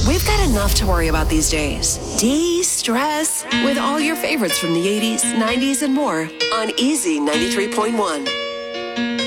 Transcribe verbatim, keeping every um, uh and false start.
We've got enough to worry about these days. De-stress with all your favorites from the eighties, nineties, and more on Easy ninety-three point one.